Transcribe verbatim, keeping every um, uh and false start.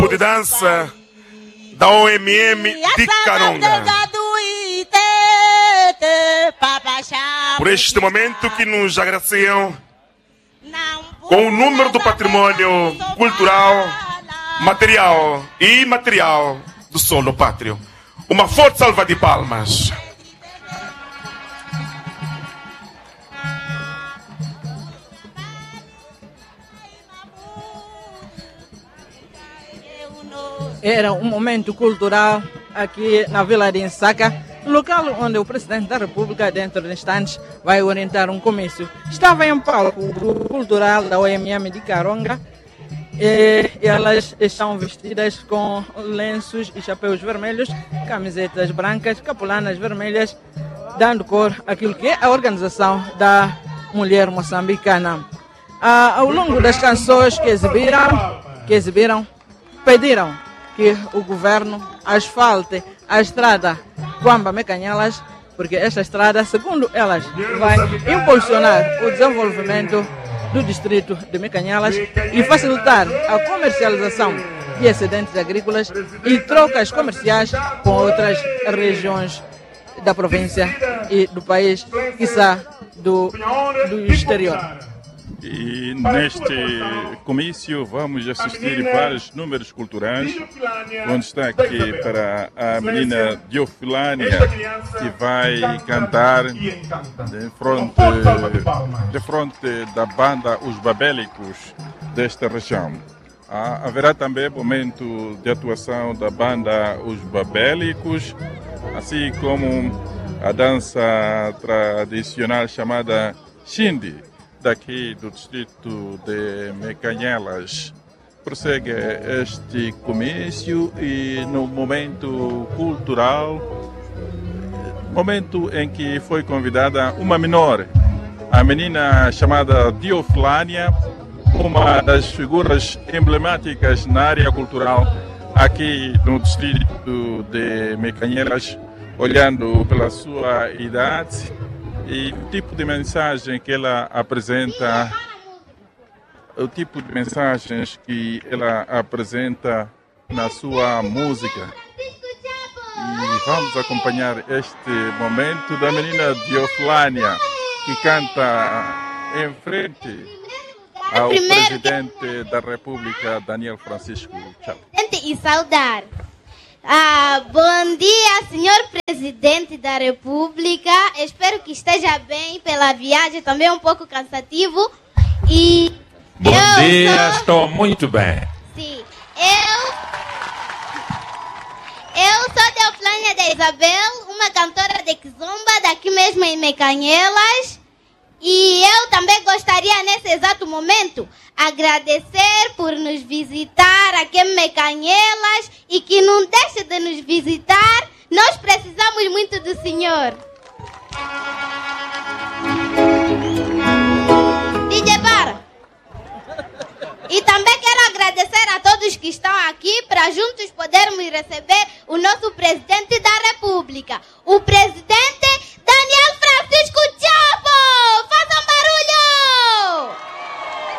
grupo de dança da O M M de Karonga. Por este momento que nos agradeciam com o número do patrimônio cultural, material e imaterial do solo pátrio. Uma forte salva de palmas. Era um momento cultural aqui na Vila de Nsaka, local onde o Presidente da República, dentro de instantes, vai orientar um comício. Estava em palco o grupo cultural da O M M de Karonga e elas estão vestidas com lenços e chapéus vermelhos, camisetas brancas, capulanas vermelhas, dando cor àquilo que é a organização da mulher moçambicana. Ah, ao longo das canções que exibiram, que exibiram, pediram que o governo asfalte a estrada Quamba-Mecanhelas, porque esta estrada, segundo elas, vai impulsionar o desenvolvimento do distrito de Mecanhelas e facilitar a comercialização de excedentes agrícolas e trocas comerciais com outras regiões da província e do país, quiçá do, do exterior. E neste comício vamos assistir vários números culturais. Um destaque para a menina Diofilânia, que vai cantar de frente, de frente da banda Os Babélicos desta região. Ah, haverá também momento de atuação da banda Os Babélicos, assim como a dança tradicional chamada Xindi, daqui do distrito de Mecanhelas. Prossegue este comício e no momento cultural, momento em que foi convidada uma menor, a menina chamada Diofilânia, uma das figuras emblemáticas na área cultural aqui no distrito de Mecanhelas, olhando pela sua idade e o tipo de mensagem que ela apresenta, o tipo de mensagens que ela apresenta na sua música. E vamos acompanhar este momento da menina Diofilânia, que canta em frente ao Presidente da República, Daniel Francisco Chapo. E saudar. Ah, bom dia, senhor Presidente da República. Espero que esteja bem pela viagem, também um pouco cansativo. E bom eu dia, sou... estou muito bem. Sim, eu... Eu sou Diofilânia de Isabel, uma cantora de Kizomba, daqui mesmo em Mecanhelas. E eu também gostaria, nesse exato momento, agradecer por nos visitar aqui em Mecanhelas e que não deixe de nos visitar. Nós precisamos muito do senhor. D J Bara. E também quero agradecer a todos que estão aqui para juntos podermos receber o nosso Presidente da República, o Presidente Daniel Francisco